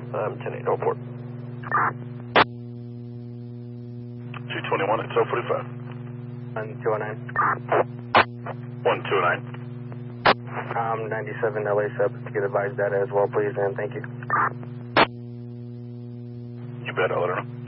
10-8, report. 221 at 1245. 129. 129. 97 LA sub. Get advised data as well, please, and thank you. You bet, I'll let her know.